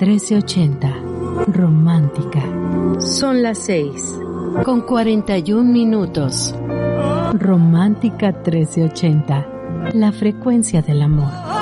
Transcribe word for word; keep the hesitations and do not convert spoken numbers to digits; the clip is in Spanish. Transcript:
trece ochenta. Romántica. Son las seis con cuarenta y un minutos. Romántica trece ochenta. La frecuencia del amor.